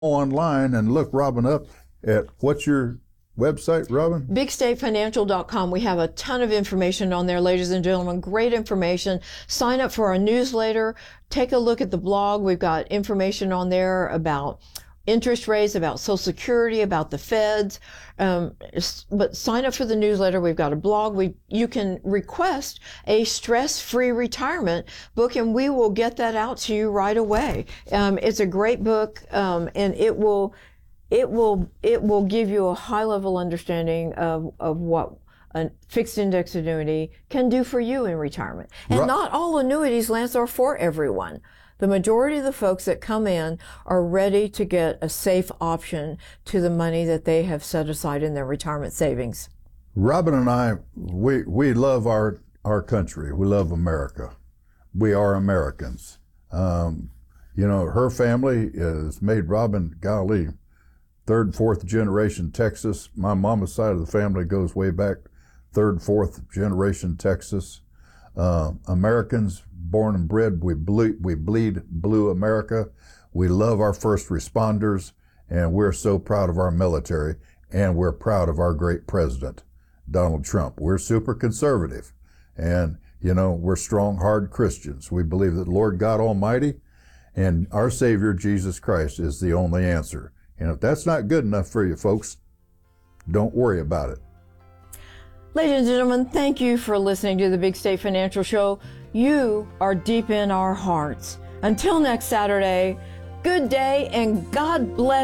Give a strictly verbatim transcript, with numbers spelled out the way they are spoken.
online and look Robin up at what's your website, Robin? big state financial dot com. We have a ton of information on there, ladies and gentlemen. Great information. Sign up for our newsletter. Take a look at the blog. We've got information on there about interest rates, about Social Security, about the feds. Um, but sign up for the newsletter. We've got a blog. We you can request a stress-free retirement book, and we will get that out to you right away. Um, it's a great book, um, and it will it will it will give you a high-level understanding of of what a fixed index annuity can do for you in retirement. And Right. not all annuities, Lance, are for everyone. The majority of the folks that come in are ready to get a safe option to the money that they have set aside in their retirement savings. Robin and I, we we love our our country. We love America. We are Americans. Um, you know, her family has made Robin, golly, third, fourth generation Texas. My mama's side of the family goes way back, third, fourth generation Texas. Uh, Americans, born and bred, we bleed, we bleed blue America. We love our first responders, and we're so proud of our military, and we're proud of our great president, Donald Trump. We're super conservative, and, you know, we're strong, hard Christians. We believe that Lord God Almighty and our Savior, Jesus Christ, is the only answer. And if that's not good enough for you folks, don't worry about it. Ladies and gentlemen, thank you for listening to the Big State Financial Show. You are deep in our hearts. Until next Saturday, good day and God bless.